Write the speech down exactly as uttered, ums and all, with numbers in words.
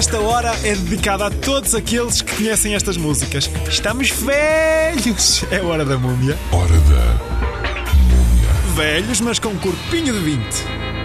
Esta hora é dedicada a todos aqueles que conhecem estas músicas. Estamos velhos! É hora da múmia. Hora da Múmia. Velhos, mas com um corpinho de vinte.